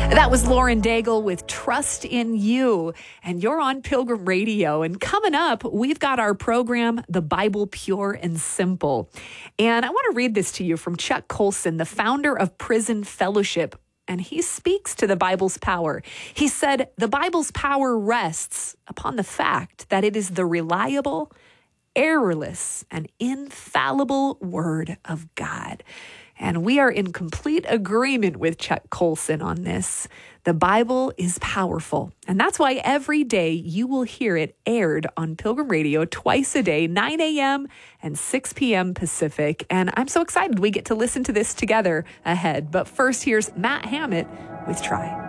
That was Lauren Daigle with Trust in You. And you're on Pilgrim Radio. And coming up, we've got our program, The Bible Pure and Simple. And I want to read this to you from Chuck Colson, the founder of Prison Fellowship. And he speaks to the Bible's power. He said, the Bible's power rests upon the fact that it is the reliable, errorless, and infallible Word of God. And we are in complete agreement with Chuck Colson on this. The Bible is powerful. And that's why every day you will hear it aired on Pilgrim Radio twice a day, 9 a.m. and 6 p.m. Pacific. And I'm so excited we get to listen to this together ahead. But first, here's Matt Hammett with Try.